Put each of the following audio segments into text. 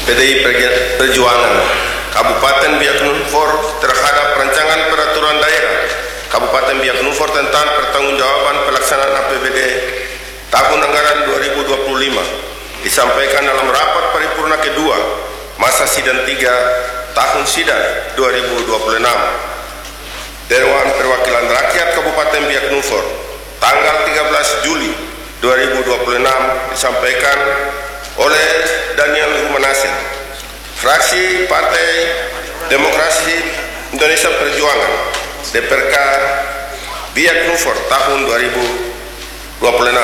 PDI Perjuangan Kabupaten Biak Numfor terhadap rancangan peraturan daerah Kabupaten Biak Numfor tentang pertanggungjawaban pelaksanaan APBD tahun anggaran 2025 disampaikan dalam rapat paripurna kedua masa sidang 3 tahun sidang 2026 Dewan Perwakilan Rakyat Kabupaten Biak Numfor tanggal 13 Juli 2026 disampaikan oleh Daniel Rumanasir, fraksi Partai Demokrasi Indonesia Perjuangan DPRK Biak Numfor tahun 2026.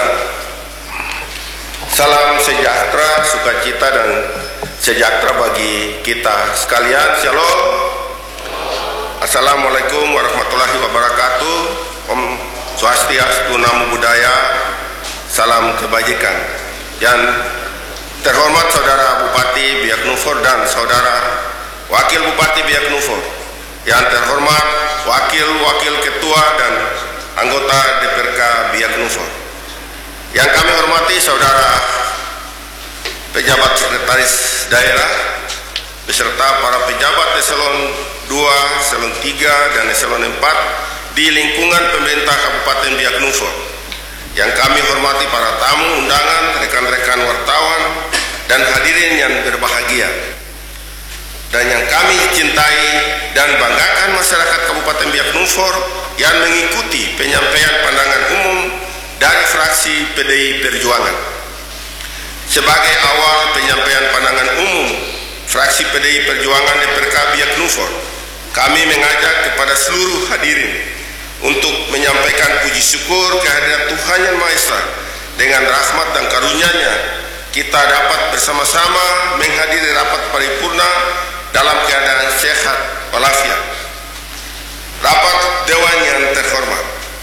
Salam sejahtera, sukacita dan sejahtera bagi kita sekalian. Shalom. Assalamualaikum warahmatullahi wabarakatuh. Om Swastiastu, Namo Buddhaya, salam kebajikan. Yang terhormat Saudara Bupati Biak Numfor dan Saudara Wakil Bupati Biak Numfor, yang terhormat Wakil-Wakil Ketua dan anggota DPRK Biak Numfor, yang kami hormati Saudara pejabat sekretaris daerah beserta para pejabat eselon 2, eselon 3 dan eselon 4 di lingkungan pemerintah Kabupaten Biak Numfor, yang kami hormati para tamu undangan, rekan-rekan wartawan dan hadirin yang berbahagia, dan yang kami cintai dan banggakan masyarakat Kabupaten Biak Numfor yang mengikuti penyampaian pandangan umum dari fraksi PDI Perjuangan. Sebagai awal penyampaian pandangan umum fraksi PDI Perjuangan DPRK Biak Numfor, kami mengajak kepada seluruh hadirin untuk menyampaikan puji syukur kehadirat Tuhan Yang Maha Esa. Dengan rahmat dan karunia-Nya kita dapat bersama-sama menghadiri rapat paripurna dalam keadaan sehat walafiat. Rapat Dewan yang terhormat,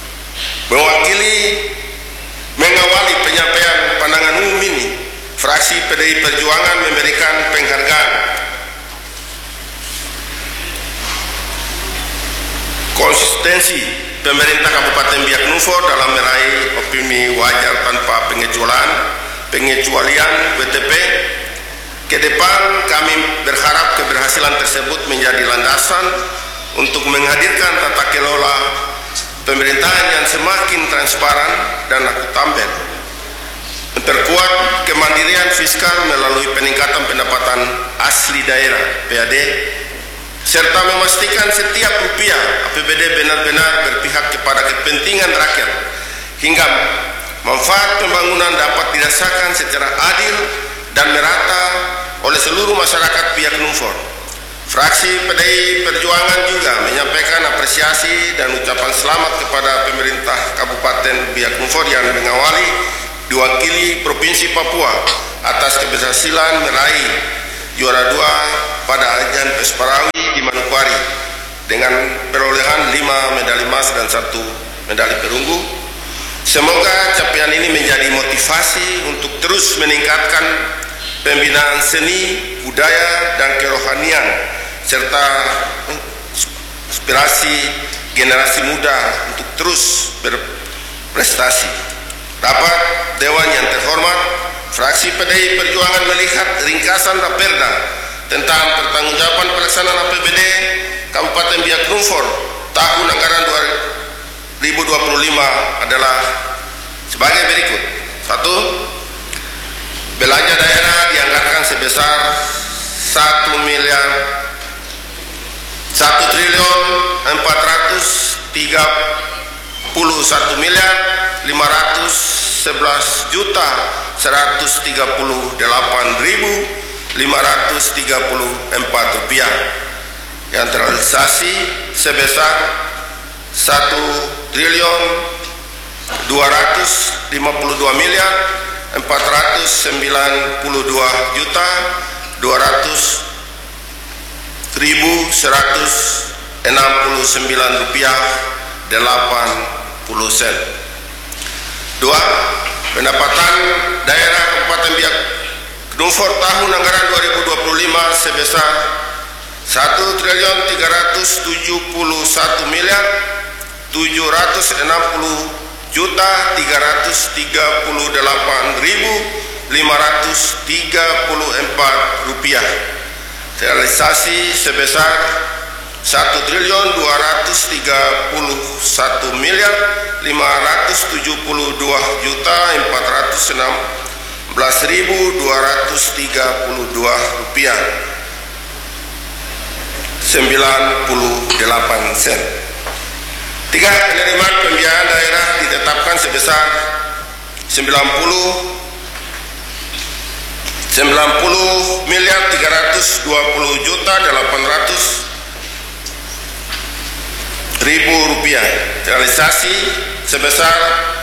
mengawali penyampaian pandangan umum ini, fraksi PDI Perjuangan memberikan penghargaan konsistensi pemerintah Kabupaten Biak Numfor dalam meraih opini wajar tanpa pengecualian WTP. Ke depan kami berharap keberhasilan tersebut menjadi landasan untuk menghadirkan tata kelola pemerintahan yang semakin transparan dan akuntabel, memperkuat kemandirian fiskal melalui peningkatan pendapatan asli daerah (PAD), serta memastikan setiap rupiah APBD benar-benar berpihak kepada kepentingan rakyat hingga manfaat pembangunan dapat dirasakan secara adil dan merata oleh seluruh masyarakat Biak Numfor. Fraksi PDI Perjuangan juga menyampaikan apresiasi dan ucapan selamat kepada pemerintah Kabupaten Biak Numfor yang mengawali diwakili Provinsi Papua atas keberhasilan meraih juara 2 pada ajang Pesparawi di Manokwari dengan perolehan 5 medali emas dan 1 medali perunggu. Semoga capaian ini menjadi motivasi untuk terus meningkatkan pembinaan seni, budaya, dan kerohanian serta inspirasi generasi muda untuk terus berprestasi. Rapat Dewan yang terhormat, fraksi PDI Perjuangan melihat ringkasan Raperda tentang pertanggungjawaban pelaksanaan APBD Kabupaten Biak Numfor tahun anggaran 2025 adalah sebagai berikut. 1. Belanja daerah dianggarkan sebesar 1.431.530.538.534 rupiah, yang terrealisasi sebesar 1.242.469.169 rupiah 80 sen. 2. Pendapatan daerah Kabupaten Biak Numfor tahun anggaran 2025 sebesar 1.371.760.338.534 rupiah. Realisasi sebesar 1.232.416.232 rupiah 98 sen. 3. Penerimaan pembiayaan daerah ditetapkan sebesar 90.320.800.000 rupiah. Realisasi sebesar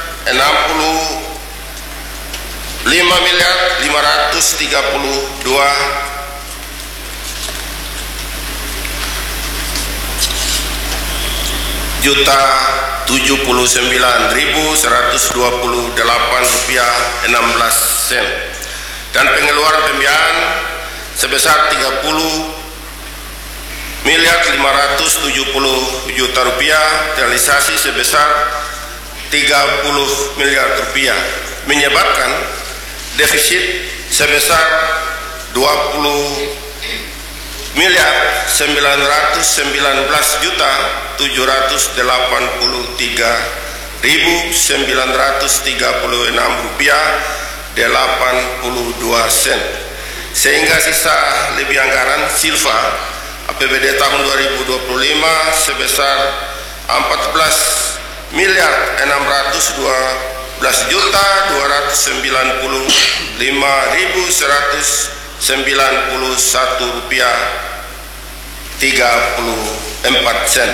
65.539.128 rupiah 16 sen. Dan pengeluaran pembiayaan sebesar 30.570 rupiah, realisasi sebesar 30 miliar rupiah, menyebabkan defisit sebesar 20.983.936 rupiah 82 sen, sehingga sisa lebih anggaran silva APBD tahun 2025 sebesar 14.219.191 rupiah 34 sen.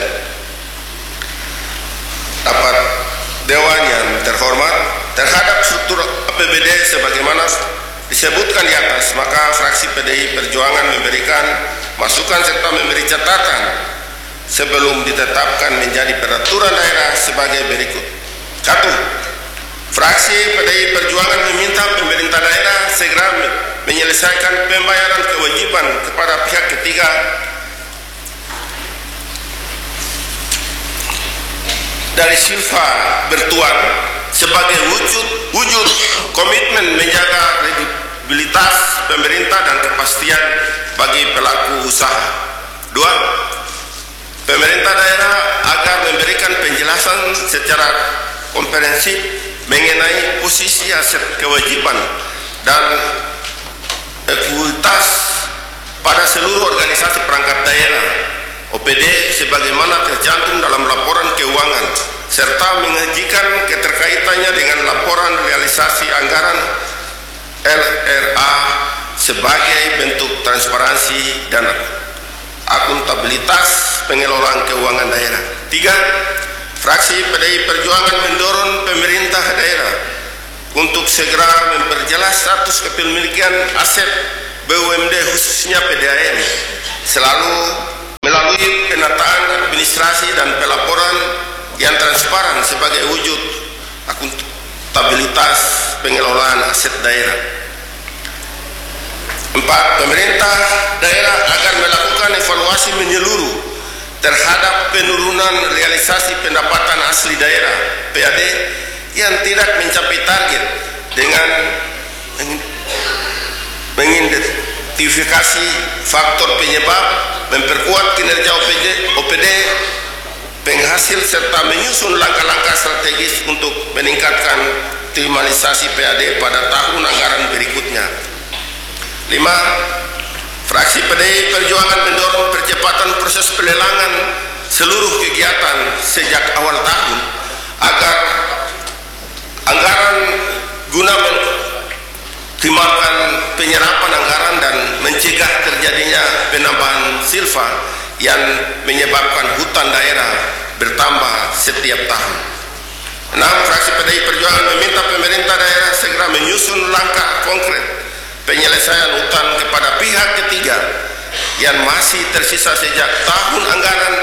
Dapat Dewan yang terhormat, terhadap struktur APBD sebagaimana disebutkan di atas, maka fraksi PDI Perjuangan memberikan masukan serta memberi catatan sebelum ditetapkan menjadi peraturan daerah sebagai berikut. 1. Fraksi PDI Perjuangan meminta pemerintah daerah segera menyelesaikan pembayaran kewajiban kepada pihak ketiga dari silva bertuan sebagai wujud komitmen menjaga kredibilitas pemerintah dan kepastian bagi pelaku usaha. 2. Pemerintah daerah agar memberikan penjelasan secara komprehensif mengenai posisi aset kewajiban dan ekuitas pada seluruh organisasi perangkat daerah OPD sebagaimana tercantum dalam laporan keuangan, serta mengajikan keterkaitannya dengan laporan realisasi anggaran LRA sebagai bentuk transparansi dan akuntabilitas pengelolaan keuangan daerah. 3. Fraksi PDI Perjuangan mendorong pemerintah daerah untuk segera memperjelas status kepemilikan aset BUMD khususnya PDAM selalu melalui penataan administrasi dan pelaporan yang transparan sebagai wujud akuntabilitas pengelolaan aset daerah. 4. Pemerintah daerah agar melakukan evaluasi menyeluruh terhadap penurunan realisasi pendapatan asli daerah PAD yang tidak mencapai target dengan mengidentifikasi faktor penyebab, memperkuat kinerja OPD penghasil serta menyusun langkah-langkah strategis untuk meningkatkan optimalisasi PAD pada tahun anggaran berikutnya. 5. Fraksi PDI Perjuangan mendorong percepatan proses pelelangan seluruh kegiatan sejak awal tahun agar anggaran guna mengoptimalkan penyerapan anggaran dan mencegah terjadinya penambahan silva yang menyebabkan hutang daerah bertambah setiap tahun. 6. Fraksi PDI Perjuangan meminta pemerintah daerah segera menyusun langkah konkret penyelesaian hutang kepada pihak ketiga yang masih tersisa sejak tahun anggaran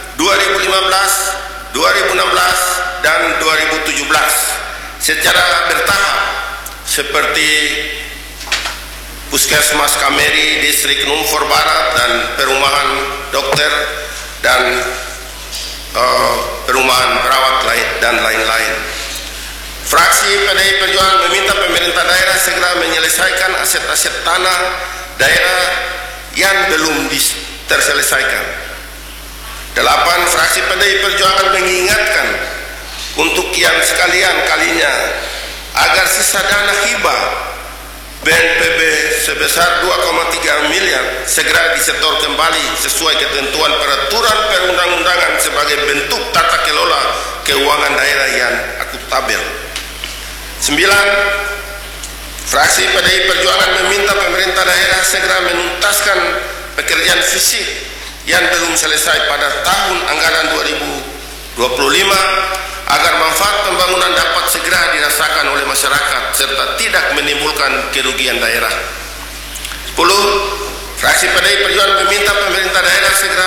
2015, 2016, dan 2017 secara bertahap seperti Puskesmas Kameri Distrik Numfor Barat dan Perumahan Dokter dan perumahan perawat dan lain-lain. Fraksi PDI Perjuangan meminta pemerintah daerah segera menyelesaikan aset-aset tanah daerah yang belum terselesaikan. 8. Fraksi PDI Perjuangan mengingatkan untuk yang sekalian kalinya agar sisa dana hibah BNPB sebesar 2,3 miliar segera disetor kembali sesuai ketentuan peraturan perundang-undangan sebagai bentuk tata kelola keuangan daerah yang akuntabel. 9. Fraksi PDI Perjuangan meminta pemerintah daerah segera menuntaskan pekerjaan fisik yang belum selesai pada tahun anggaran 2025 agar manfaat pembangunan dapat segera dirasakan oleh masyarakat serta tidak menimbulkan kerugian daerah. 10. Fraksi PDI Perjuangan meminta pemerintah daerah segera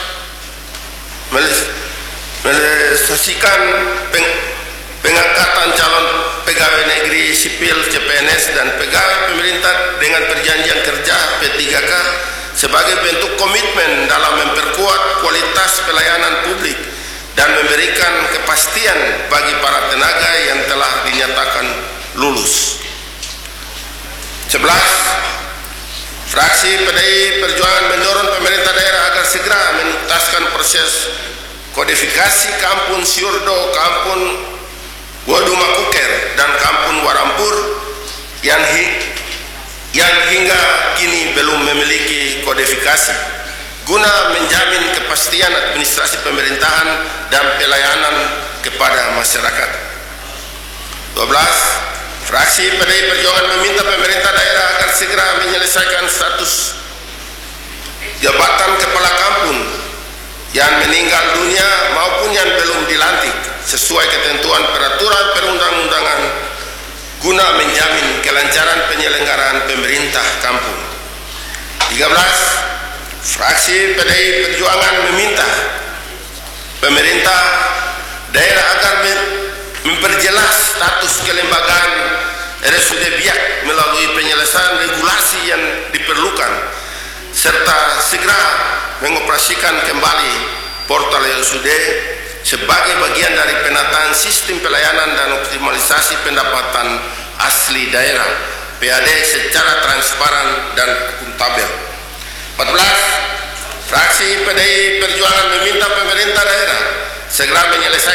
merealisasikan pengangkatan calon pegawai negeri sipil CPNS dan pegawai pemerintah dengan perjanjian kerja P3K sebagai bentuk komitmen dalam memperkuat kualitas pelayanan publik dan memberikan kepastian bagi para tenaga yang telah dinyatakan lulus. 11. Fraksi PDI Perjuangan mendorong pemerintah daerah agar segera menuntaskan proses kodifikasi Kampung Siurdo, Kampung Wadumakuker dan Kampung Warampur yang hingga kini belum memiliki kodifikasi guna menjamin kepastian administrasi pemerintahan dan pelayanan kepada masyarakat. 12. Fraksi PDI Perjuangan meminta pemerintah daerah agar segera menyelesaikan status jabatan kepala kampung yang meninggal dunia maupun yang belum dilantik sesuai ketentuan peraturan perundang-undangan guna menjamin kelancaran penyelenggaraan pemerintah kampung. 13. Fraksi PDI Perjuangan meminta pemerintah daerah agar memperjelas status kelembagaan RSUD Biak melalui penyelesaian regulasi yang diperlukan serta segera mengoperasikan kembali portal RSUD sebagai bagian dari penataan sistem pelayanan dan optimalisasi pendapatan asli daerah PAD secara transparan dan akuntabel. 14. Fraksi PDI Perjuangan meminta pemerintah daerah segera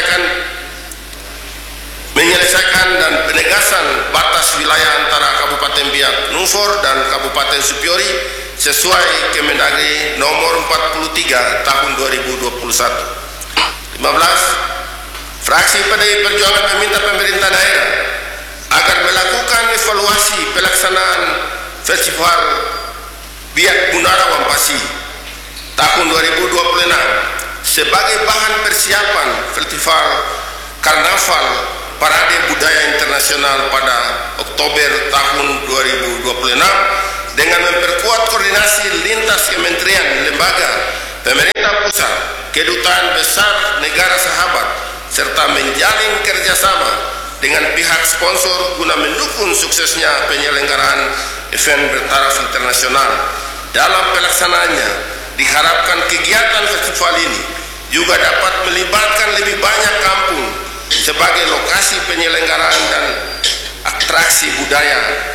menyelesaikan dan penegasan batas wilayah antara Kabupaten Biak Numfor dan Kabupaten Supiori sesuai Kemendagri nomor 43 tahun 2021. 15. Fraksi PDI Perjuangan meminta pemerintah daerah agar melakukan evaluasi pelaksanaan Festival Biak Munara Wampasi tahun 2026 sebagai bahan persiapan Festival Karnaval Parade Budaya Internasional pada Oktober tahun 2026 dengan memperkuat koordinasi lintas kementerian, lembaga, pemerintah pusat, kedutaan besar negara sahabat, serta menjalin kerjasama dengan pihak sponsor guna mendukung suksesnya penyelenggaraan event bertaraf internasional. Dalam pelaksanaannya, diharapkan kegiatan festival ini juga dapat melibatkan lebih banyak kampung sebagai lokasi penyelenggaraan dan atraksi budaya.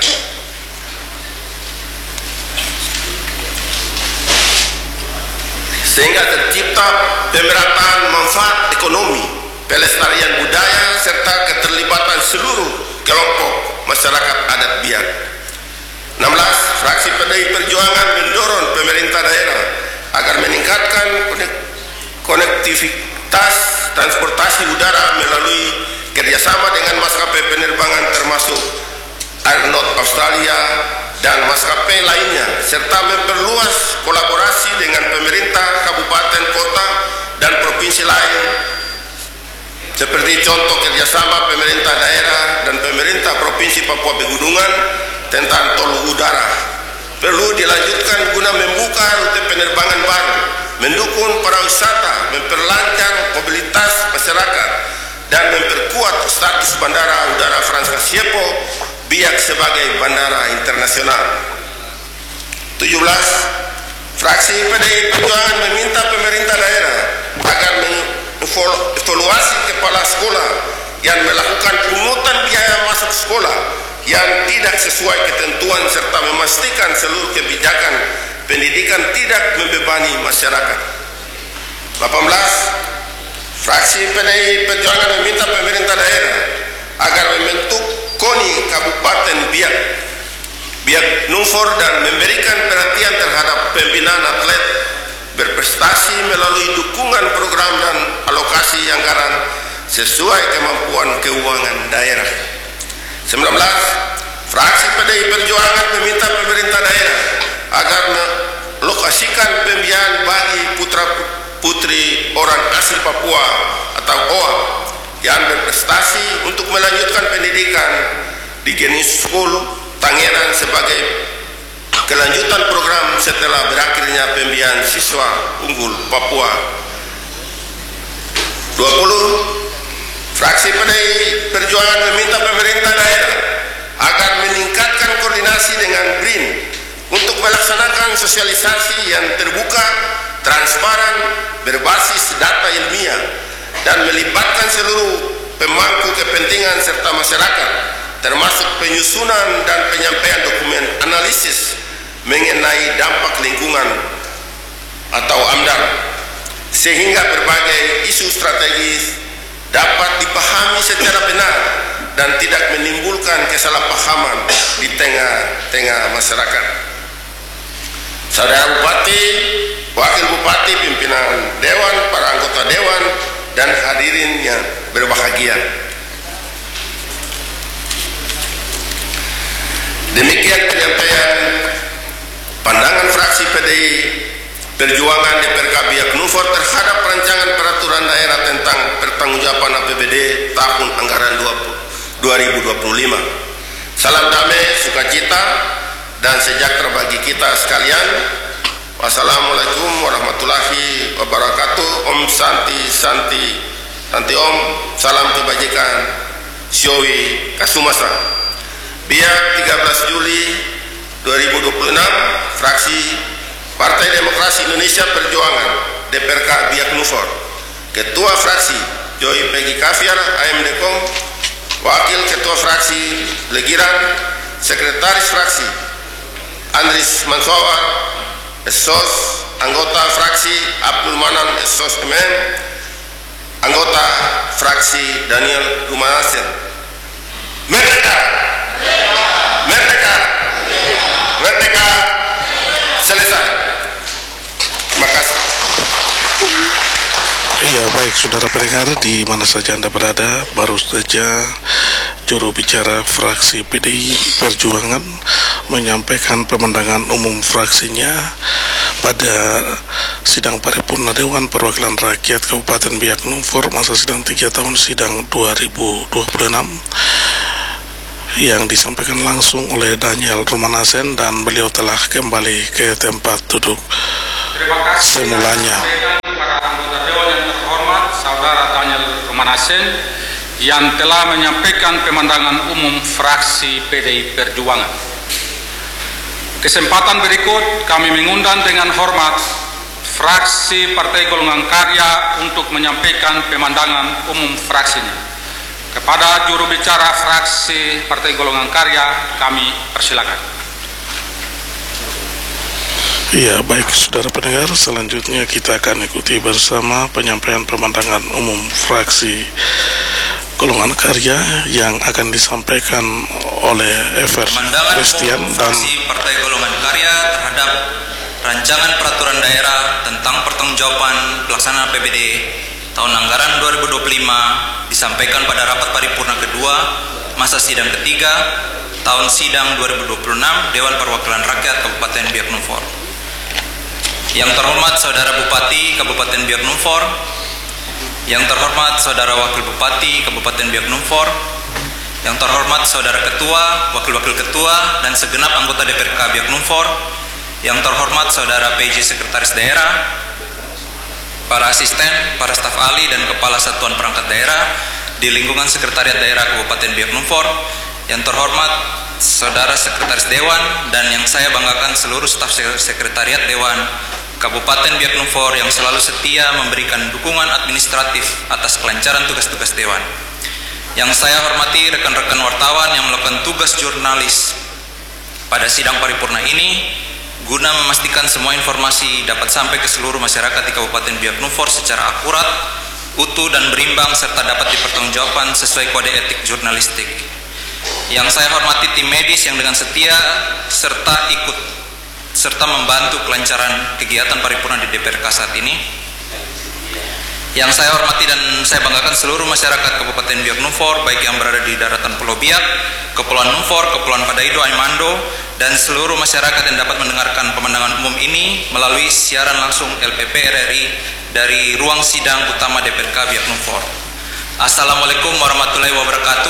Sehingga tercipta pemerataan manfaat ekonomi, pelestarian budaya, serta keterlibatan seluruh kelompok masyarakat adat Biak. 16. Fraksi PDI Perjuangan mendorong pemerintah daerah agar meningkatkan konektivitas transportasi udara melalui kerjasama dengan maskapai penerbangan termasuk Aeronaut Australia dan maskapai lainnya, serta memperluas kolaborasi dengan pemerintah kabupaten, kota, dan provinsi lain seperti contoh kerjasama pemerintah daerah dan pemerintah provinsi Papua Pegunungan tentang tol udara. Perlu dilanjutkan guna membuka rute penerbangan baru, mendukung para wisata, memperlancar mobilitas masyarakat, dan memperkuat status Bandara Udara Frans Kasiepo Biak sebagai bandara internasional. 17. Fraksi PDI Perjuangan meminta pemerintah daerah agar mengevaluasi kepala sekolah yang melakukan pungutan biaya masuk sekolah yang tidak sesuai ketentuan serta memastikan seluruh kebijakan pendidikan tidak membebani masyarakat. 18. Fraksi PDI Perjuangan meminta pemerintah daerah agar membentuk KONI Kabupaten Biak Numfor dan memberikan perhatian terhadap pembinaan atlet berprestasi melalui dukungan program dan alokasi anggaran sesuai kemampuan keuangan daerah. 19. Fraksi PDI Perjuangan meminta pemerintah daerah agar melokasikan pembiayaan bagi putra-putri orang asli Papua atau OA yang berprestasi untuk melanjutkan pendidikan di Genis School Tangerang sebagai kelanjutan program setelah berakhirnya pembiayaan siswa unggul Papua. 20. Fraksi PDI Perjuangan meminta pemerintah daerah agar meningkatkan koordinasi dengan BRIN untuk melaksanakan sosialisasi yang terbuka, transparan, berbasis data ilmiah, dan melibatkan seluruh pemangku kepentingan serta masyarakat, termasuk penyusunan dan penyampaian dokumen analisis mengenai dampak lingkungan atau AMDAL, sehingga berbagai isu strategis dapat dipahami secara benar dan tidak menimbulkan kesalahpahaman di tengah-tengah masyarakat. Saudara Bupati, Wakil Bupati, pimpinan Dewan, para anggota Dewan, dan hadirin yang berbahagia. Demikian penyampaian pandangan fraksi PDI Perjuangan DPRK Biak Numfor terhadap rancangan peraturan daerah tentang pertanggungjawaban APBD tahun anggaran 2025. Salam damai, sukacita, dan sejahtera bagi kita sekalian. Wassalamualaikum warahmatullahi wabarakatuh. Om Santi Om. Salam kebajikan. Syowi Kasumasa. Biak 13 Juli 2026. Fraksi Partai Demokrasi Indonesia Perjuangan DPRK Biak Numfor. Ketua Fraksi Joy Peggy Kaviar AMDKOM. Wakil Ketua Fraksi Legiran. Sekretaris Fraksi Andris Mansawar Esos. Anggota Fraksi Abdul Manan Esos MM. Anggota Fraksi Daniel Rumanasen. Merdeka! Merdeka! Merdeka! Selesai. Terima kasih. Ya, baik saudara pendengar di mana saja Anda berada, baru saja juru bicara fraksi PDI Perjuangan menyampaikan pemandangan umum fraksinya pada sidang paripurna Dewan Perwakilan Rakyat Kabupaten Biak Numfor masa sidang 3 tahun sidang 2026 yang disampaikan langsung oleh Daniel Rumanasen, dan beliau telah kembali ke tempat duduk semulanya. Para anggota Dewan yang terhormat, Saudara Daniel Rumanasen yang telah menyampaikan pemandangan umum fraksi PDI Perjuangan. Kesempatan berikut kami mengundang dengan hormat fraksi Partai Golongan Karya untuk menyampaikan pemandangan umum fraksinya. Kepada juru bicara fraksi Partai Golongan Karya, kami persilakan. Ya, baik saudara pendengar, selanjutnya kita akan ikuti bersama penyampaian pemandangan umum fraksi Golongan Karya yang akan disampaikan oleh Ever Christian dan Partai Golongan Karya terhadap rancangan peraturan daerah tentang pertanggungjawaban pelaksanaan APBD tahun anggaran 2025 disampaikan pada rapat paripurna kedua masa sidang ketiga tahun sidang 2026 Dewan Perwakilan Rakyat Kabupaten Biak Numfor. Yang terhormat Saudara Bupati Kabupaten Biak Numfor, yang terhormat Saudara Wakil Bupati Kabupaten Biak Numfor, yang terhormat Saudara Ketua, Wakil-Wakil Ketua, dan segenap anggota DPRK Biak Numfor, yang terhormat Saudara PJ Sekretaris Daerah, para asisten, para staf ahli, dan kepala satuan perangkat daerah di lingkungan Sekretariat Daerah Kabupaten Biak Numfor, yang terhormat Saudara Sekretaris Dewan, dan yang saya banggakan seluruh staf Sekretariat Dewan Kabupaten Biak Numfor yang selalu setia memberikan dukungan administratif atas kelancaran tugas-tugas Dewan. Yang saya hormati rekan-rekan wartawan yang melakukan tugas jurnalis pada sidang paripurna ini guna memastikan semua informasi dapat sampai ke seluruh masyarakat di Kabupaten Biak Numfor secara akurat, utuh dan berimbang serta dapat dipertanggungjawabkan sesuai kode etik jurnalistik. Yang saya hormati tim medis yang dengan setia serta membantu kelancaran kegiatan paripurna di DPRK saat ini. Yang saya hormati dan saya banggakan seluruh masyarakat Kabupaten Biak Numfor, baik yang berada di daratan Pulau Biak, Kepulauan Numfor, Kepulauan Padaido, Aimando, dan seluruh masyarakat yang dapat mendengarkan pemandangan umum ini melalui siaran langsung LPP RRI dari ruang sidang utama DPRK Biak Numfor. Assalamualaikum warahmatullahi wabarakatuh.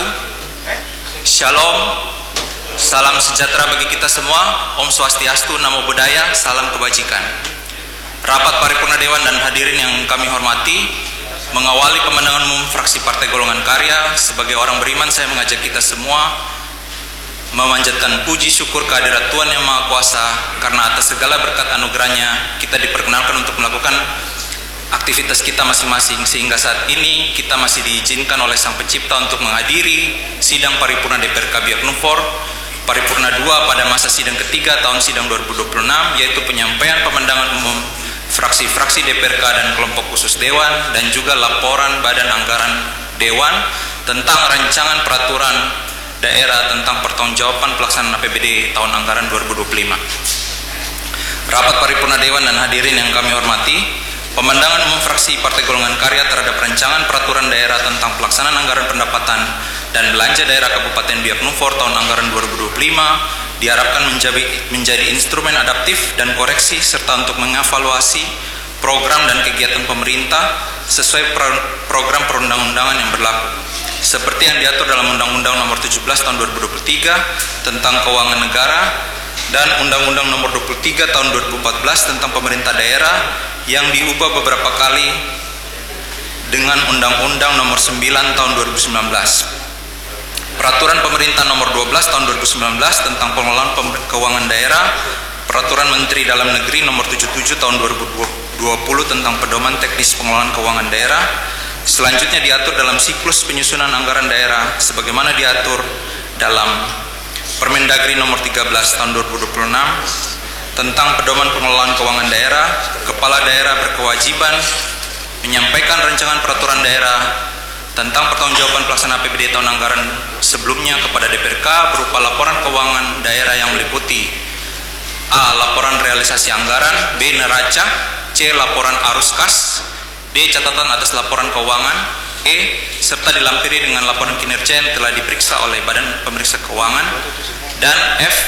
Shalom, salam sejahtera bagi kita semua. Om Swastiastu, Namo Buddhaya, salam kebajikan. Rapat paripurna Dewan dan hadirin yang kami hormati, mengawali pemandangan umum fraksi Partai Golongan Karya, sebagai orang beriman saya mengajak kita semua memanjatkan puji syukur kehadirat Tuhan Yang Maha Kuasa, karena atas segala berkat anugerahnya kita diperkenalkan untuk melakukan aktivitas kita masing-masing, sehingga saat ini kita masih diizinkan oleh Sang Pencipta untuk menghadiri sidang paripurna DPRK Biak Numfor paripurna 2 pada masa sidang ketiga tahun sidang 2026, yaitu penyampaian pemandangan umum fraksi-fraksi DPRK dan kelompok khusus Dewan, dan juga laporan Badan Anggaran Dewan tentang rancangan peraturan daerah tentang pertanggungjawaban pelaksanaan APBD tahun anggaran 2025. Rapat paripurna Dewan dan hadirin yang kami hormati, pemandangan umum fraksi Partai Golongan Karya terhadap rancangan peraturan daerah tentang pelaksanaan anggaran pendapatan dan belanja daerah Kabupaten Biak Numfor tahun anggaran 2025 diharapkan menjadi instrumen adaptif dan koreksi serta untuk mengevaluasi program dan kegiatan pemerintah sesuai program perundang-undangan yang berlaku, seperti yang diatur dalam Undang-Undang Nomor 17 Tahun 2023 tentang Keuangan Negara dan Undang-Undang Nomor 23 Tahun 2014 tentang Pemerintah Daerah yang diubah beberapa kali dengan Undang-Undang Nomor 9 Tahun 2019. Peraturan Pemerintah Nomor 12 Tahun 2019 tentang pengelolaan keuangan daerah, Peraturan Menteri Dalam Negeri Nomor 77 Tahun 2020 tentang pedoman teknis pengelolaan keuangan daerah. Selanjutnya diatur dalam siklus penyusunan anggaran daerah sebagaimana diatur dalam Permendagri Nomor 13 Tahun 2026 tentang pedoman pengelolaan keuangan daerah. Kepala daerah berkewajiban menyampaikan rancangan peraturan daerah tentang pertanggungjawaban pelaksanaan APBD tahun anggaran sebelumnya kepada DPRK berupa laporan keuangan daerah yang meliputi A. Laporan realisasi anggaran, B. Neraca, C. Laporan arus kas, D. Catatan atas laporan keuangan, E. Serta dilampiri dengan laporan kinerja yang telah diperiksa oleh Badan Pemeriksa Keuangan, dan F.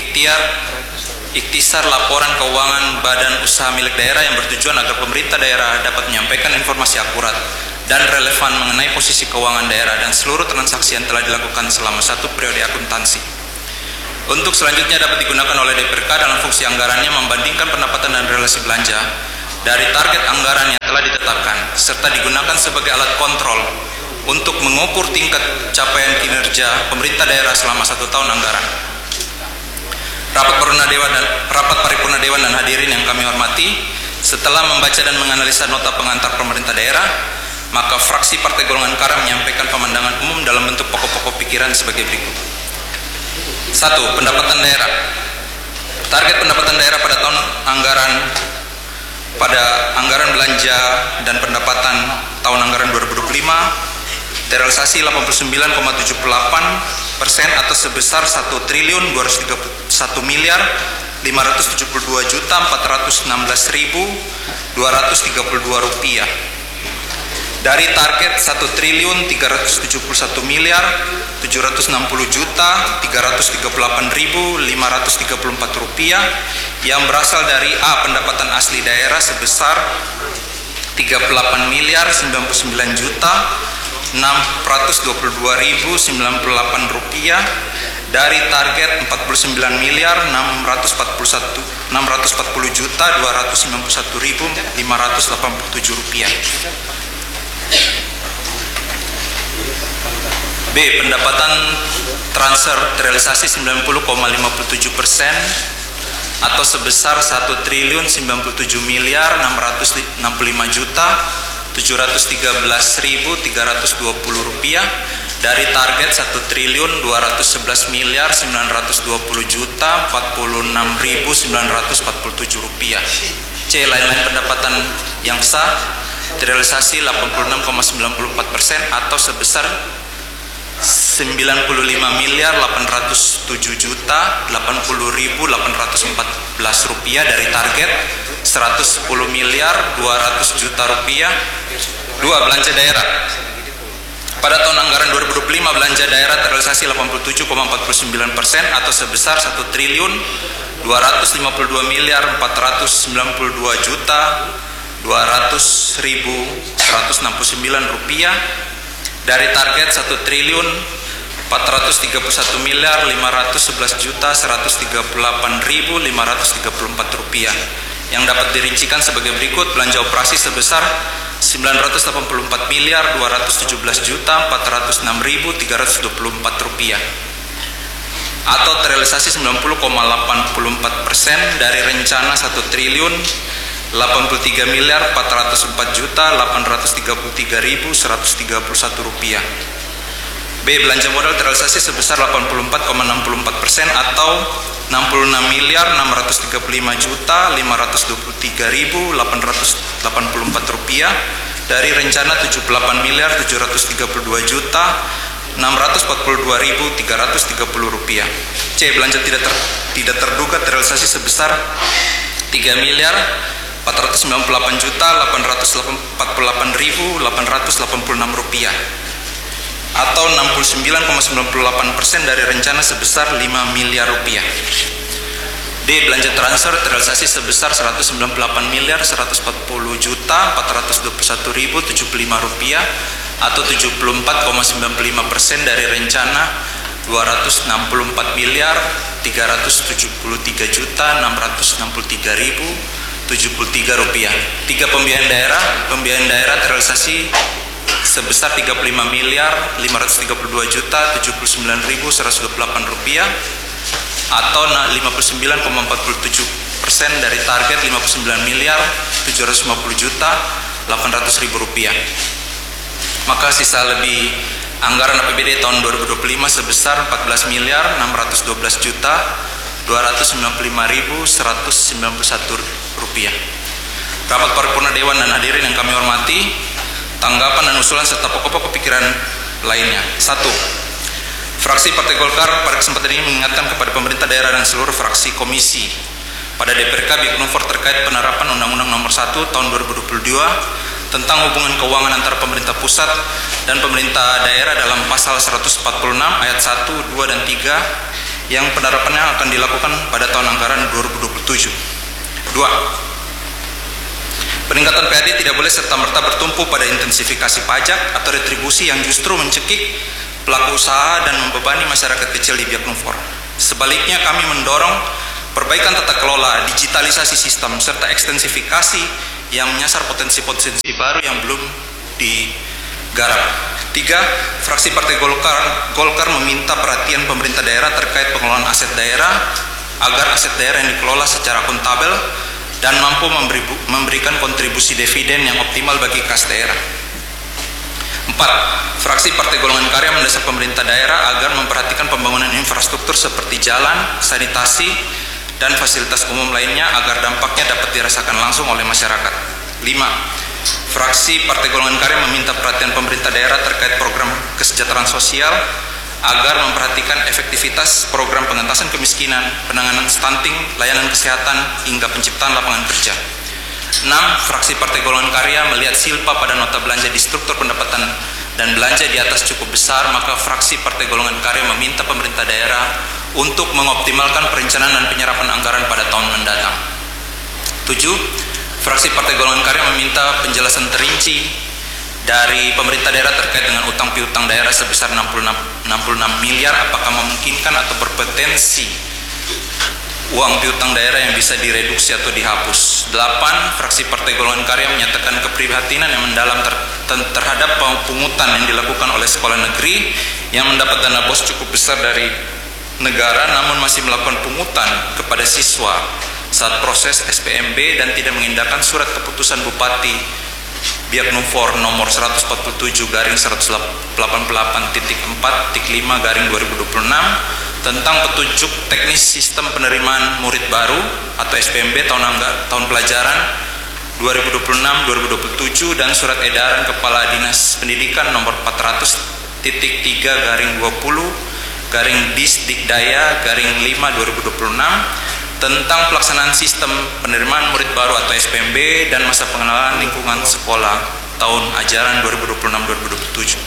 Ikhtisar laporan keuangan badan usaha milik daerah yang bertujuan agar pemerintah daerah dapat menyampaikan informasi akurat dan relevan mengenai posisi keuangan daerah dan seluruh transaksi yang telah dilakukan selama satu periode akuntansi. Untuk selanjutnya dapat digunakan oleh DPRK dalam fungsi anggarannya membandingkan pendapatan dan realisasi belanja dari target anggaran yang telah ditetapkan, serta digunakan sebagai alat kontrol untuk mengukur tingkat capaian kinerja pemerintah daerah selama 1 tahun anggaran. Rapat paripurna Dewan dan hadirin yang kami hormati, setelah membaca dan menganalisa nota pengantar pemerintah daerah, maka fraksi Partai Golongan Karya menyampaikan pemandangan umum dalam bentuk pokok-pokok pikiran sebagai berikut. 1. Pendapatan daerah. Target pendapatan daerah pada tahun anggaran belanja dan pendapatan tahun anggaran 2025 terrealisasi 89,78% atau sebesar 1.231.532.416.232 rupiah. Dari target 1.371.760.338.534 rupiah yang berasal dari A. Pendapatan asli daerah sebesar 38.929.622.098 rupiah dari target 49.640.291.587 rupiah. B. Pendapatan transfer terrealisasi 90,57% atau sebesar 1.097.665.713.320 rupiah dari target 1.211.920.046.947 rupiah. C. Lain-lain pendapatan yang sah terrealisasi 86,94% atau sebesar 95.807.080.814 rupiah dari target 110.200.000.000 rupiah. 2. Belanja daerah. Pada tahun anggaran 2025 belanja daerah terrealisasi 87,49% atau sebesar 1.252.492.200.169 rupiah dari target 1.431.511.138.534 rupiah, yang dapat dirincikan sebagai berikut. Belanja operasi sebesar 984.217.406.324 rupiah atau terrealisasi 90,84% dari rencana 1.083.404.833.131 rupiah. B. Belanja modal terrealisasi sebesar 84,64% atau 66.535.523.884 rupiah dari rencana 78.078.642.330 rupiah. C. Belanja tidak terduga terrealisasi sebesar 3.498.848.886 rupiah atau 69,98% dari rencana sebesar 5 miliar rupiah. D. Belanja transfer terrealisasi sebesar 198.140.421.075 rupiah atau 74,95% dari rencana 264.373.663.073 rupiah. 3. Pembiayaan daerah. Pembiayaan daerah terrealisasi sebesar 35.552.079.128 rupiah atau 59,47% dari target 59.750.800.000 rupiah. Maka sisa lebih anggaran APBD tahun 2025 sebesar 14.412.295.191 rupiah. Rapat paripurna Dewan dan hadirin yang kami hormati, tanggapan dan usulan serta pokok-pokok pikiran lainnya. 1. Fraksi Partai Golkar pada kesempatan ini mengingatkan kepada pemerintah daerah dan seluruh fraksi komisi pada DPRK Biaknumfor terkait penerapan Undang-Undang Nomor 1 Tahun 2022 tentang hubungan keuangan antara pemerintah pusat dan pemerintah daerah dalam pasal 146 ayat 1, 2, dan 3 yang penerapannya akan dilakukan pada tahun anggaran 2027. 2. Peningkatan PAD tidak boleh serta-merta bertumpu pada intensifikasi pajak atau retribusi yang justru mencekik pelaku usaha dan membebani masyarakat kecil di Biaknumfor. Sebaliknya, kami mendorong perbaikan tata kelola, digitalisasi sistem, serta ekstensifikasi yang menyasar potensi-potensi baru yang belum digarap. 3. Fraksi Partai Golkar meminta perhatian pemerintah daerah terkait pengelolaan aset daerah agar aset daerah yang dikelola secara akuntabel dan mampu memberikan kontribusi dividen yang optimal bagi kas daerah. 4. Fraksi Partai Golongan Karya mendesak pemerintah daerah agar memperhatikan pembangunan infrastruktur seperti jalan, sanitasi, dan fasilitas umum lainnya agar dampaknya dapat dirasakan langsung oleh masyarakat. 5. Fraksi Partai Golongan Karya meminta perhatian pemerintah daerah terkait program kesejahteraan sosial agar memperhatikan efektivitas program pengentasan kemiskinan, penanganan stunting, layanan kesehatan, hingga penciptaan lapangan kerja. 6. Fraksi Partai Golongan Karya melihat silpa pada nota belanja di struktur pendapatan dan belanja di atas cukup besar, maka fraksi Partai Golongan Karya meminta pemerintah daerah untuk mengoptimalkan perencanaan dan penyerapan anggaran pada tahun mendatang. 7. Fraksi Partai Golongan Karya meminta penjelasan terinci dari pemerintah daerah terkait dengan utang piutang daerah sebesar 66 miliar, apakah memungkinkan atau berpotensi uang piutang daerah yang bisa direduksi atau dihapus. 8. Fraksi Partai Golongan Karya menyatakan keprihatinan yang mendalam terhadap pungutan yang dilakukan oleh sekolah negeri yang mendapat dana BOS cukup besar dari negara namun masih melakukan pungutan kepada siswa saat proses SPMB dan tidak mengindahkan surat keputusan Bupati Biak Numfor nomor 147/188.4/5/2026 tentang petunjuk teknis sistem penerimaan murid baru atau SPMB tahun pelajaran 2026-2027 dan surat edaran Kepala Dinas Pendidikan nomor 400.3/20/Disdikdaya/5/2026 tentang pelaksanaan sistem penerimaan murid baru atau SPMB dan masa pengenalan lingkungan sekolah tahun ajaran 2026-2027.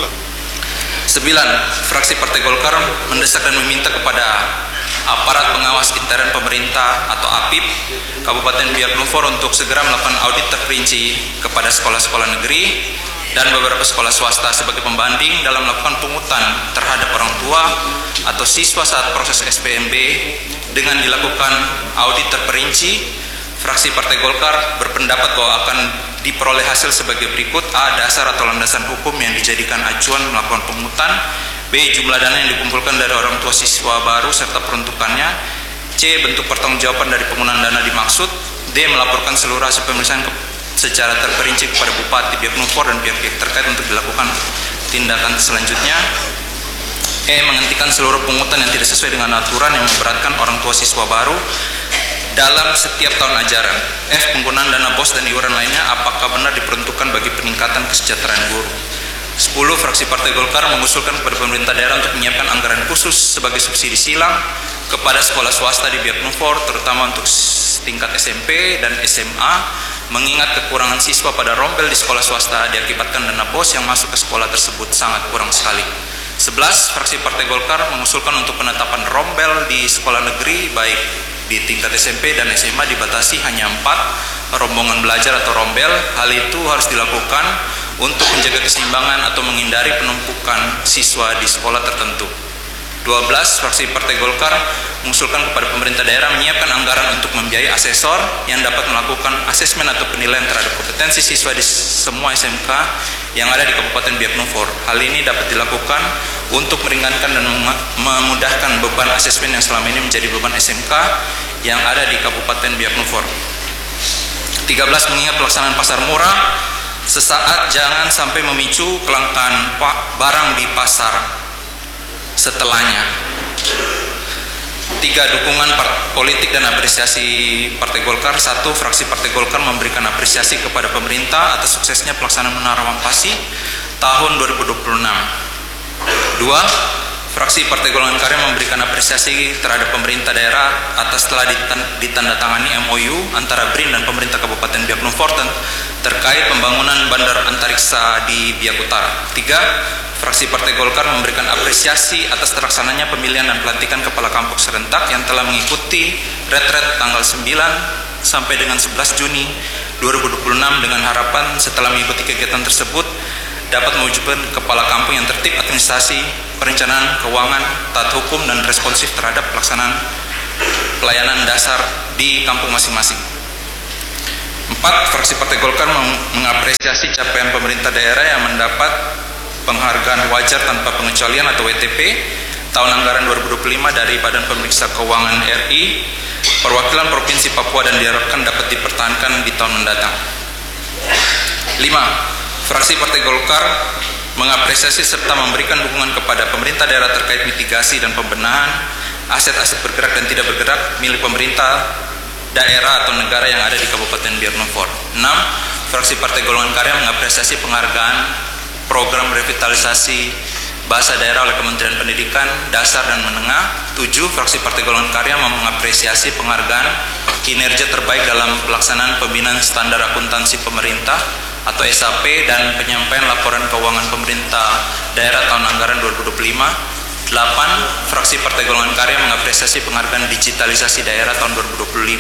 9. Fraksi Partai Golkar mendesak dan meminta kepada aparat pengawas intern pemerintah atau APIP Kabupaten Biak Numfor untuk segera melakukan audit terperinci kepada sekolah-sekolah negeri dan beberapa sekolah swasta sebagai pembanding dalam melakukan pungutan terhadap orang tua atau siswa saat proses SPMB. Dengan dilakukan audit terperinci, fraksi Partai Golkar berpendapat bahwa akan diperoleh hasil sebagai berikut: A. Dasar atau landasan hukum yang dijadikan acuan melakukan pungutan. B. Jumlah dana yang dikumpulkan dari orang tua siswa baru serta peruntukannya. C. Bentuk pertanggungjawaban dari penggunaan dana dimaksud. D. Melaporkan seluruh hasil pemeriksaan secara terperinci kepada Bupati Biak Numfor dan pihak-pihak terkait untuk dilakukan tindakan selanjutnya. E. Menghentikan seluruh pungutan yang tidak sesuai dengan aturan yang memberatkan orang tua siswa baru dalam setiap tahun ajaran. F. Penggunaan dana BOS dan iuran lainnya apakah benar diperuntukkan bagi peningkatan kesejahteraan guru. 10. Fraksi Partai Golkar mengusulkan kepada pemerintah daerah untuk menyiapkan anggaran khusus sebagai subsidi silang kepada sekolah swasta di Biak Numfor, terutama untuk tingkat SMP dan SMA, mengingat kekurangan siswa pada rombel di sekolah swasta diakibatkan dana BOS yang masuk ke sekolah tersebut sangat kurang sekali. 11. Fraksi Partai Golkar mengusulkan untuk penetapan rombel di sekolah negeri baik di tingkat SMP dan SMA dibatasi hanya 4 rombongan belajar atau rombel. Hal itu harus dilakukan untuk menjaga keseimbangan atau menghindari penumpukan siswa di sekolah tertentu. 12. Fraksi Partai Golkar mengusulkan kepada pemerintah daerah menyiapkan anggaran untuk membiayai asesor yang dapat melakukan asesmen atau penilaian terhadap kompetensi siswa di semua SMK yang ada di Kabupaten Biak Numfor. Hal ini dapat dilakukan untuk meringankan dan memudahkan beban asesmen yang selama ini menjadi beban SMK yang ada di Kabupaten Biak Numfor. 13. Mengingat pelaksanaan pasar murah sesaat jangan sampai memicu kelangkaan barang di pasar setelahnya. 3. Dukungan politik dan apresiasi Partai Golkar. 1. Fraksi Partai Golkar memberikan apresiasi kepada pemerintah atas suksesnya pelaksanaan Menara Wampasi tahun 2026. 2. Fraksi Partai Golongan Karya memberikan apresiasi terhadap pemerintah daerah atas telah ditandatangani MOU antara BRIN dan pemerintah Kabupaten Biak Numfor terkait pembangunan bandar antariksa di Biak Utara. 3. Fraksi Partai Golkar memberikan apresiasi atas terlaksananya pemilihan dan pelantikan Kepala Kampung serentak yang telah mengikuti retret tanggal 9 sampai dengan 11 Juni 2026 dengan harapan setelah mengikuti kegiatan tersebut dapat mewujudkan Kepala Kampung yang tertib, administrasi, perencanaan, keuangan, taat hukum, dan responsif terhadap pelaksanaan pelayanan dasar di kampung masing-masing. 4. Fraksi Partai Golkar mengapresiasi capaian pemerintah daerah yang mendapat penghargaan wajar tanpa pengecualian atau WTP tahun anggaran 2025 dari Badan Pemeriksa Keuangan RI, perwakilan Provinsi Papua, dan diharapkan dapat dipertahankan di tahun mendatang. 5. Fraksi Partai Golkar mengapresiasi serta memberikan dukungan kepada pemerintah daerah terkait mitigasi dan pembenahan aset-aset bergerak dan tidak bergerak milik pemerintah daerah atau negara yang ada di Kabupaten Biak Numfor. 6. Fraksi Partai Golongan Karya mengapresiasi penghargaan program revitalisasi bahasa daerah oleh Kementerian Pendidikan Dasar dan Menengah. 7. Fraksi Partai Golongan Karya mengapresiasi penghargaan kinerja terbaik dalam pelaksanaan pembinaan standar akuntansi pemerintah atau SAP dan penyampaian laporan keuangan pemerintah daerah tahun anggaran 2025. 8. Fraksi Partai Golongan Karya mengapresiasi penghargaan digitalisasi daerah tahun 2025-2026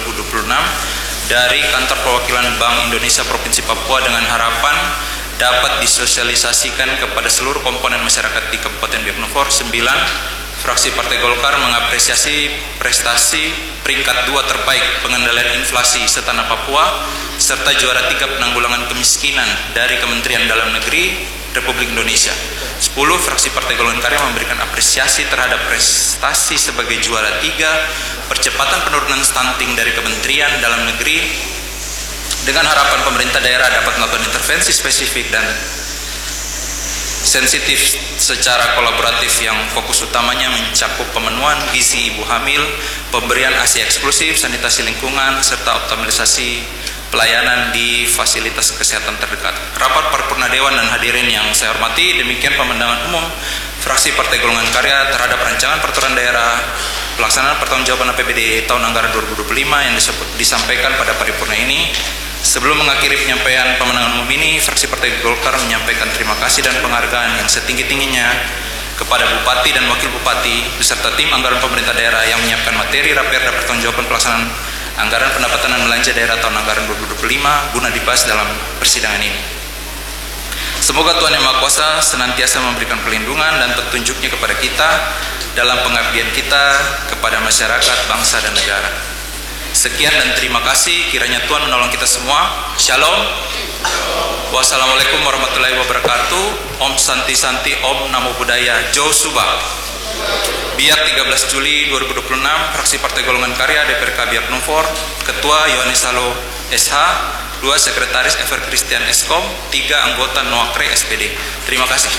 dari Kantor Perwakilan Bank Indonesia Provinsi Papua dengan harapan dapat disosialisasikan kepada seluruh komponen masyarakat di Kabupaten Biak Numfor. 9. Fraksi Partai Golkar mengapresiasi prestasi peringkat 2 terbaik pengendalian inflasi setanah Papua serta juara 3 penanggulangan kemiskinan dari Kementerian Dalam Negeri Republik Indonesia. 10. Fraksi Partai Golongan Karya memberikan apresiasi terhadap prestasi sebagai juara 3 percepatan penurunan stunting dari Kementerian Dalam Negeri dengan harapan pemerintah daerah dapat melakukan intervensi spesifik dan sensitif secara kolaboratif yang fokus utamanya mencakup pemenuhan gizi ibu hamil, pemberian ASI eksklusif, sanitasi lingkungan, serta optimalisasi pelayanan di fasilitas kesehatan terdekat. Rapat Paripurna Dewan dan hadirin yang saya hormati, demikian pemandangan umum fraksi Partai Golongan Karya terhadap rancangan peraturan daerah pelaksanaan pertanggungjawaban APBD tahun anggaran 2025 yang disampaikan pada paripurna ini. Sebelum mengakhiri penyampaian pemenangan umum ini, fraksi Partai Golkar menyampaikan terima kasih dan penghargaan yang setinggi-tingginya kepada Bupati dan Wakil Bupati beserta tim anggaran pemerintah daerah yang menyiapkan materi Raperda pertanggungjawaban pelaksanaan anggaran pendapatan dan belanja daerah tahun anggaran 2025 guna dibahas dalam persidangan ini. Semoga Tuhan Yang Maha Kuasa senantiasa memberikan perlindungan dan petunjuknya kepada kita dalam pengabdian kita kepada masyarakat, bangsa, dan negara. Sekian dan terima kasih, kiranya Tuhan menolong kita semua. Shalom. Wassalamualaikum warahmatullahi wabarakatuh. Om Santi Santi, Om Namo Buddhaya, Jo Subah. Biak 13 Juli 2026, fraksi Partai Golongan Karya DPRK Biak Numfor, Ketua Yohanes Halo SH, 2 Sekretaris Ever Christian Eskom, 3 anggota Noakre SPD. Terima kasih.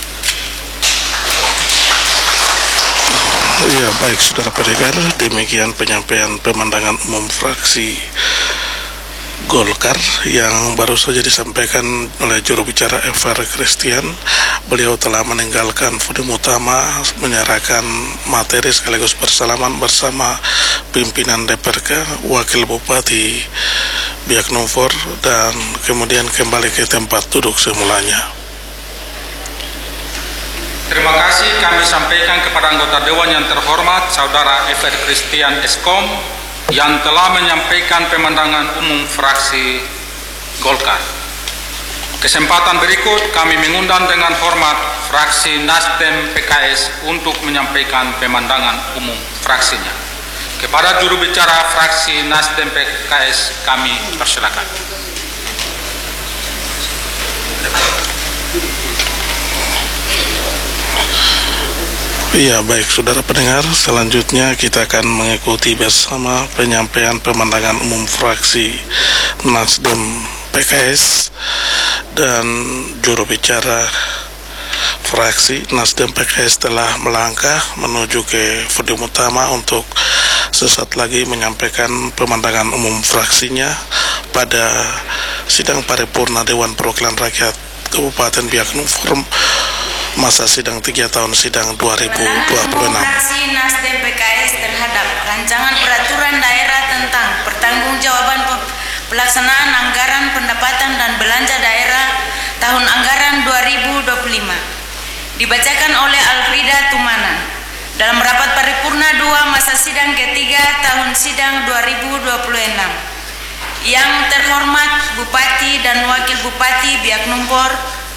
Ya, baik saudara pendengar, demikian penyampaian pemandangan umum fraksi Golkar yang baru saja disampaikan oleh juru bicara Ever Christian. Beliau telah meninggalkan podium utama, menyerahkan materi sekaligus bersalaman bersama pimpinan DPRK, Wakil Bupati Biak Numfor, dan kemudian kembali ke tempat duduk semulanya. Terima kasih kami sampaikan kepada anggota Dewan yang terhormat Saudara Ever Christian Eskom yang telah menyampaikan pemandangan umum fraksi Golkar. Kesempatan berikut kami mengundang dengan hormat fraksi Nasdem PKS untuk menyampaikan pemandangan umum fraksinya. Kepada juru bicara fraksi Nasdem PKS kami persilakan. Iya, baik saudara pendengar, selanjutnya kita akan mengikuti bersama penyampaian pemandangan umum fraksi Nasdem PKS dan juru bicara fraksi Nasdem PKS telah melangkah menuju ke podium utama untuk sesaat lagi menyampaikan pemandangan umum fraksinya pada sidang paripurna Dewan Perwakilan Rakyat Kabupaten Biak Numfor masa sidang 3 tahun sidang 2026. Fraksi Nasdem PKS terhadap rancangan peraturan daerah tentang pertanggungjawaban pelaksanaan anggaran pendapatan dan belanja daerah tahun anggaran 2025 dibacakan oleh Alfrida Tumanan dalam rapat paripurna 2 masa sidang ketiga tahun sidang 2026. Yang terhormat Bupati dan Wakil Bupati Biak Numfor,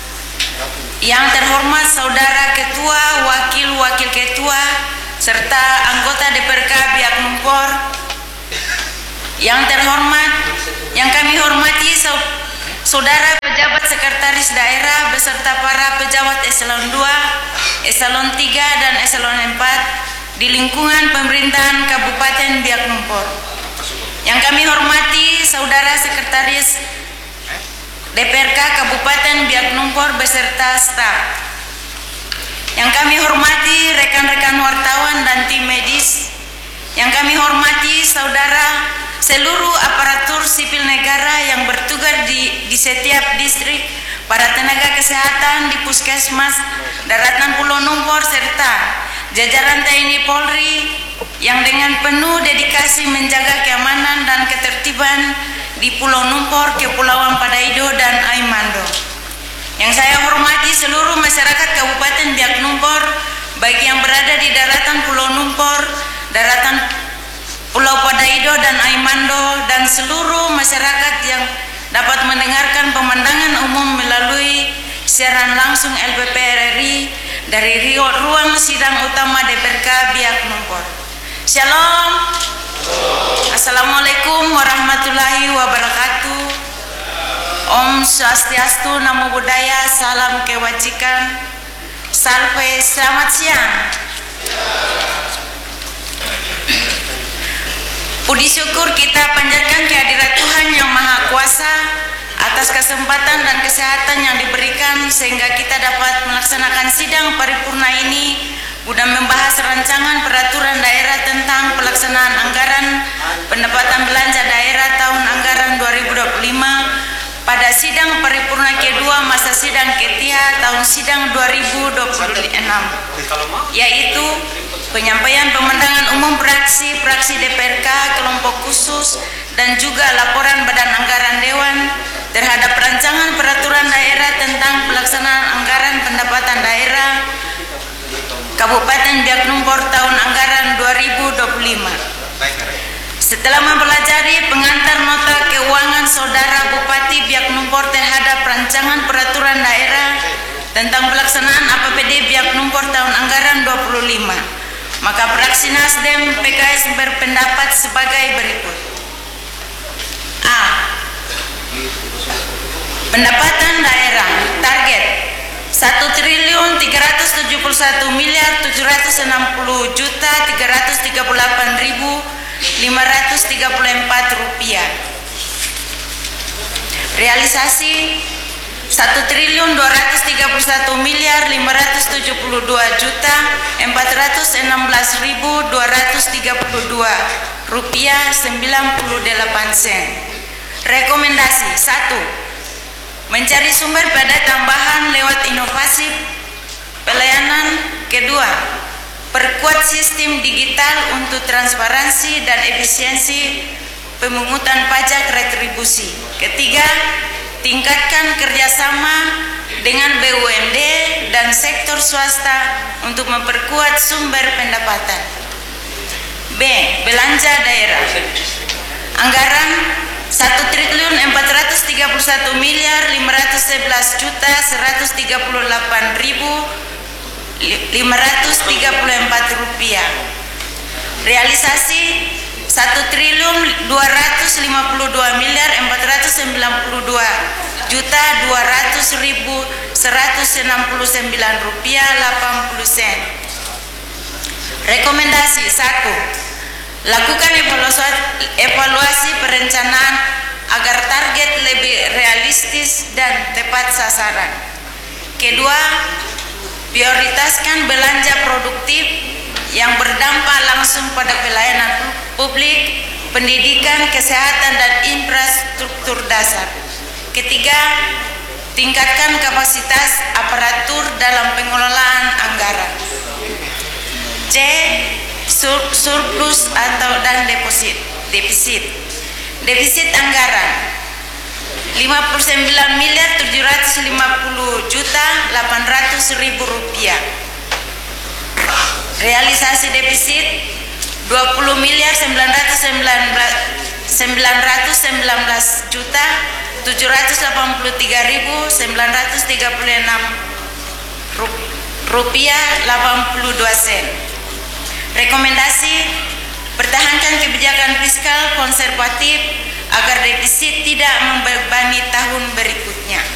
yang terhormat Saudara Ketua, Wakil Ketua, serta anggota DPRK Biak Numfor, yang terhormat, yang kami hormati Saudara pejabat sekretaris daerah beserta para pejabat eselon 2, eselon 3, dan eselon 4 di lingkungan pemerintahan Kabupaten Biak Numfor. Yang kami hormati Saudara sekretaris DPRK Kabupaten Biak Numfor beserta staf. Yang kami hormati rekan-rekan wartawan dan tim medis. Yang kami hormati saudara seluruh aparatur sipil negara yang bertugas di setiap distrik, para tenaga kesehatan di Puskesmas Daratan Pulau Numfor, serta jajaran TNI Polri yang dengan penuh dedikasi menjaga keamanan dan ketertiban di Pulau Numfor, Kepulauan Padaido, dan Aimando. Yang saya hormati seluruh masyarakat Kabupaten Biak Numfor, baik yang berada di daratan Pulau Numfor, daratan Pulau Padaido, dan Aimando, dan seluruh masyarakat yang dapat mendengarkan pemandangan umum melalui siaran langsung LPP RRI dari ruang sidang utama DPRK Biak Numfor. Shalom. Assalamualaikum warahmatullahi wabarakatuh. Om Swastiastu, Namo Buddhaya, salam kebajikan. Salve, selamat siang. Puji syukur kita panjatkan kehadirat Tuhan Yang Maha Kuasa atas kesempatan dan kesehatan yang diberikan sehingga kita dapat melaksanakan sidang paripurna ini guna membahas rancangan peraturan daerah tentang pelaksanaan anggaran pendapatan belanja daerah tahun anggaran 2025 pada sidang paripurna kedua masa sidang ketiga tahun sidang 2026, yaitu penyampaian pemandangan umum fraksi DPRK, kelompok khusus, dan juga laporan Badan Anggaran Dewan terhadap rancangan peraturan daerah tentang pelaksanaan anggaran pendapatan daerah Kabupaten Biak Numfor tahun anggaran 2025. Setelah mempelajari pengantar nota keuangan Saudara Bupati Biak Numfor terhadap rancangan peraturan daerah tentang pelaksanaan APBD Biak Numfor tahun anggaran 25, maka fraksi Nasdem PKS berpendapat sebagai berikut. A. Pendapatan daerah target 1.370.338.534 rupiah. Realisasi 1.232.416.232 rupiah 98 sen. Rekomendasi 1. Mencari sumber pada tambahan lewat inovasi pelayanan. Kedua, perkuat sistem digital untuk transparansi dan efisiensi pemungutan pajak retribusi. Ketiga, tingkatkan kerjasama dengan BUMD dan sektor swasta untuk memperkuat sumber pendapatan. B. Belanja daerah. Anggaran 1.411.138.534 rupiah. Realisasi 1.252.200.200.169 rupiah 80 sen. Rekomendasi 1. Lakukan evaluasi perencanaan agar target lebih realistis dan tepat sasaran. Kedua, prioritaskan belanja produktif yang berdampak langsung pada pelayanan publik, pendidikan, kesehatan, dan infrastruktur dasar. Ketiga, tingkatkan kapasitas aparatur dalam pengelolaan anggaran. C. Surplus atau dan defisit anggaran 59.750.800.000 rupiah. Realisasi defisit 20.919.783.936 rupiah 82 sen. Rekomendasi, pertahankan kebijakan fiskal konservatif agar defisit tidak membebani tahun berikutnya.